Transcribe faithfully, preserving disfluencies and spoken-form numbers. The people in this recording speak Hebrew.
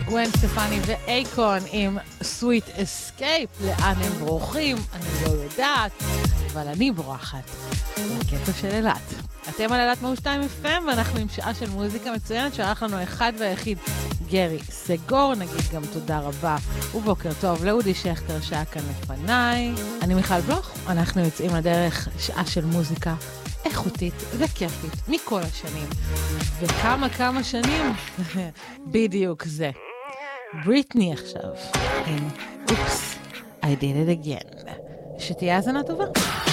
גוון סטפני ואייקון עם סוויט אסקייפ. לאן הם ברוכים? אני לא יודעת, אבל אני בורחת בקצב של אילת. אתם על אילת מאה ושתיים אף אם, ואנחנו עם שעה של מוזיקה מצוינת שערך לנו אחד והיחיד גרי סגור. נגיד גם תודה רבה ובוקר טוב לאודי שכטר שעה כאן לפניי. אני מיכל בלוך, אנחנו יוצאים לדרך שעה של מוזיקה איכותית וכיפית מכל השנים, וכמה כמה שנים בדיוק זה. בריטני עכשיו עם Oops, I did it again. שתהיה האזנה טובה.